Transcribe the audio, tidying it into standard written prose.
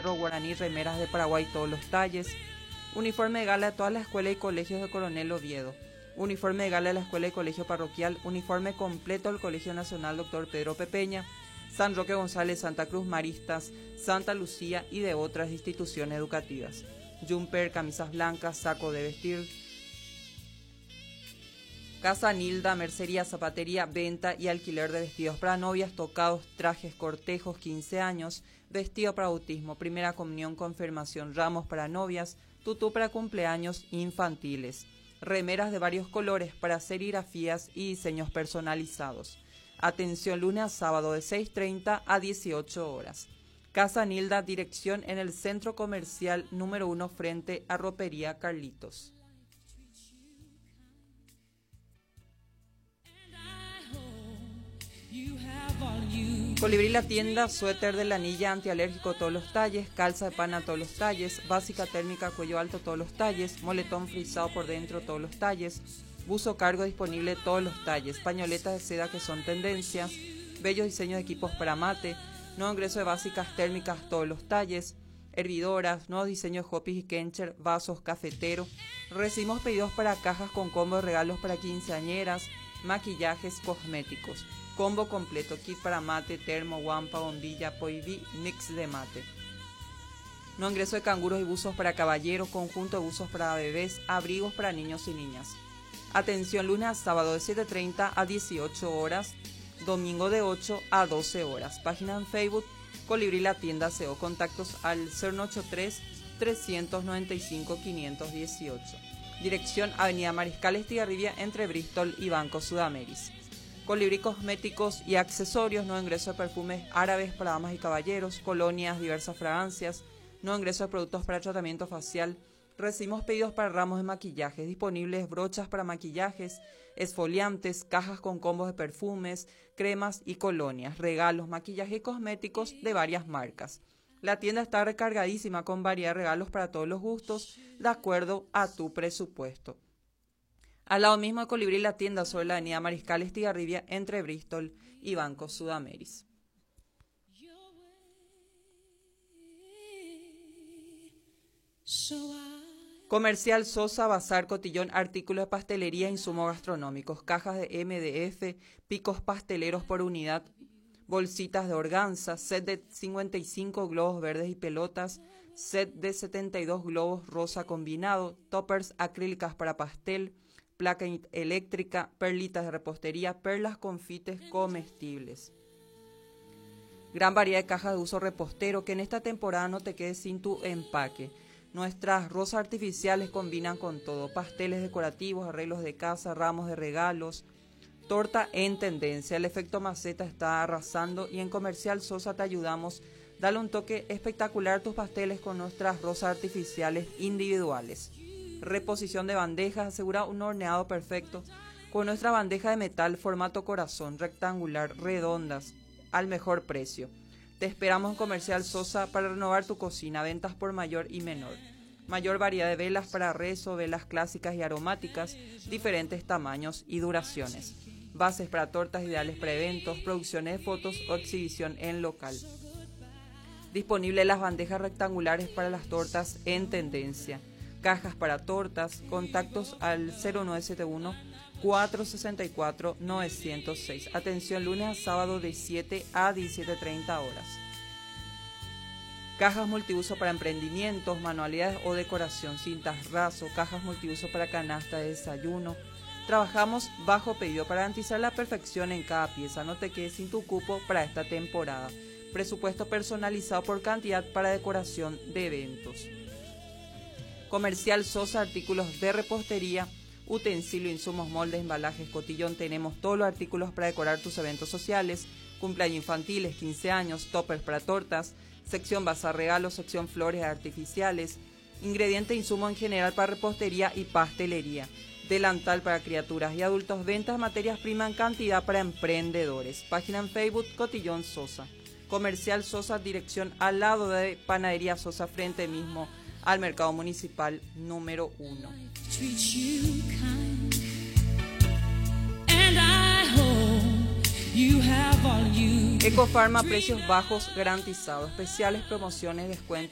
Cerro Guaraní, remeras de Paraguay, todos los talles. Uniforme de gala de todas las escuelas y colegios de Coronel Oviedo. Uniforme de gala de la escuela y colegio parroquial. Uniforme completo del Colegio Nacional Dr. Pedro Pepeña, San Roque González, Santa Cruz Maristas, Santa Lucía y de otras instituciones educativas. Jumper, camisas blancas, saco de vestir. Casa Nilda, mercería, zapatería, venta y alquiler de vestidos para novias, tocados, trajes, cortejos, 15 años, vestido para bautismo, primera comunión, confirmación, ramos para novias, tutú para cumpleaños infantiles, remeras de varios colores para serigrafías y diseños personalizados. Atención lunes a sábado de 6:30 a 18 horas. Casa Nilda, dirección en el Centro Comercial número 1 frente a Ropería Carlitos. Colibrí la tienda, suéter de lanilla antialérgico todos los talles, calza de pana todos los talles, básica térmica cuello alto todos los talles, moletón frisado por dentro todos los talles, buzo cargo disponible todos los talles, pañoletas de seda que son tendencias, bellos diseños de equipos para mate, nuevo ingreso de básicas térmicas todos los talles, hervidoras, nuevos diseños de Hopis y Kencher, vasos, cafetero. Recibimos pedidos para cajas con combo de regalos para quinceañeras, maquillajes, cosméticos. Combo completo, kit para mate, termo, guampa, bombilla, poiví, mix de mate. No ingreso de canguros y buzos para caballeros, conjunto de buzos para bebés, abrigos para niños y niñas. Atención lunes a sábado de 7:30 a 18 horas, domingo de 8 a 12 horas. Página en Facebook, Colibrí la tienda CO. Contactos al 093-395-518. Dirección Avenida Mariscal Estigarribia entre Bristol y Banco Sudameris. Colibrí cosméticos y accesorios, no ingreso de perfumes árabes para damas y caballeros, colonias, diversas fragancias, no ingreso de productos para tratamiento facial. Recibimos pedidos para ramos de maquillaje, disponibles brochas para maquillajes, esfoliantes, cajas con combos de perfumes, cremas y colonias, regalos, maquillaje y cosméticos de varias marcas. La tienda está recargadísima con variedad de regalos para todos los gustos, de acuerdo a tu presupuesto. Al lado mismo de Colibrí la tienda sobre la avenida Mariscal Estigarribia entre Bristol y Banco Sudameris. Comercial Sosa, Bazar Cotillón, artículos de pastelería, insumos gastronómicos, cajas de MDF, picos pasteleros por unidad, bolsitas de organza, set de 55 globos verdes y pelotas, set de 72 globos rosa combinado, toppers acrílicas para pastel, placa eléctrica, perlitas de repostería, perlas, confites comestibles. Gran variedad de cajas de uso repostero, que en esta temporada no te quedes sin tu empaque. Nuestras rosas artificiales combinan con todo, pasteles decorativos, arreglos de casa, ramos de regalos, torta en tendencia. El efecto maceta está arrasando y en Comercial Sosa te ayudamos. Dale un toque espectacular a tus pasteles con nuestras rosas artificiales individuales. Reposición de bandejas, asegura un horneado perfecto con nuestra bandeja de metal formato corazón, rectangular, redondas, al mejor precio. Te esperamos en Comercial Sosa para renovar tu cocina, ventas por mayor y menor. Mayor variedad de velas para rezo, velas clásicas y aromáticas, diferentes tamaños y duraciones. Bases para tortas ideales para eventos, producciones de fotos o exhibición en local. Disponible las bandejas rectangulares para las tortas en tendencia. Cajas para tortas, contactos al 0971-464-906. Atención lunes a sábado de 7 a 17:30 horas. Cajas multiuso para emprendimientos, manualidades o decoración, cintas raso, cajas multiuso para canasta de desayuno. Trabajamos bajo pedido para garantizar la perfección en cada pieza. No te quedes sin tu cupo para esta temporada. Presupuesto personalizado por cantidad para decoración de eventos. Comercial Sosa, artículos de repostería, utensilio, insumos, moldes, embalajes, cotillón. Tenemos todos los artículos para decorar tus eventos sociales, cumpleaños infantiles, 15 años, toppers para tortas, sección bazar regalos, sección flores artificiales, ingredientes e insumos en general para repostería y pastelería, delantal para criaturas y adultos, ventas de materias primas en cantidad para emprendedores. Página en Facebook, Cotillón Sosa. Comercial Sosa, dirección al lado de Panadería Sosa, frente mismo al Mercado Municipal número 1. Ecofarma, precios bajos garantizados, especiales, promociones, descuentos.